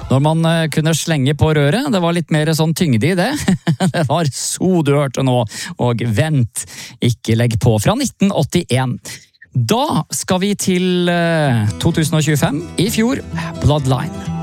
Når man kunne slenge på røret, det var litt mer sånn tyngde i det. Det var Så du hørte nå, og Vent, ikke legg på, fra 1981. Da skal vi til 2025, i fjor, Bloodline.